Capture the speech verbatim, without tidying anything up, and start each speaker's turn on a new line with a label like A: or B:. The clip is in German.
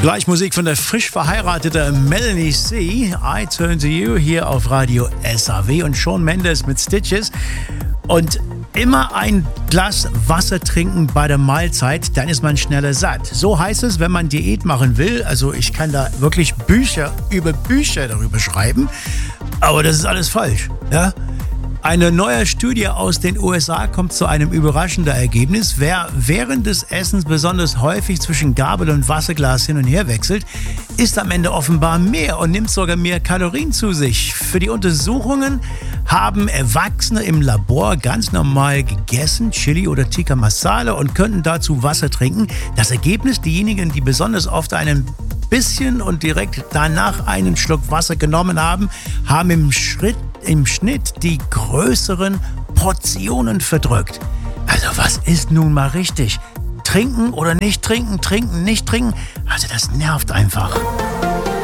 A: Gleich Musik von der frisch verheirateten Melanie C. I Turn to You hier auf Radio S A W und Shawn Mendes mit Stitches. Und immer ein Glas Wasser trinken bei der Mahlzeit, dann ist man schneller satt. So heißt es, wenn man Diät machen will. Also ich kann da wirklich Bücher über Bücher darüber schreiben, aber das ist alles falsch. Ja? Eine neue Studie aus den U S A kommt zu einem überraschenden Ergebnis. Wer während des Essens besonders häufig zwischen Gabel und Wasserglas hin und her wechselt, isst am Ende offenbar mehr und nimmt sogar mehr Kalorien zu sich. Für die Untersuchungen haben Erwachsene im Labor ganz normal gegessen, Chili oder Tikka Masala, und könnten dazu Wasser trinken. Das Ergebnis: diejenigen, die besonders oft einen bisschen und direkt danach einen Schluck Wasser genommen haben, haben im Schritt im Schnitt die größeren Portionen verdrückt. Also was ist nun mal richtig? Trinken oder nicht trinken, trinken, nicht trinken? Also das nervt einfach.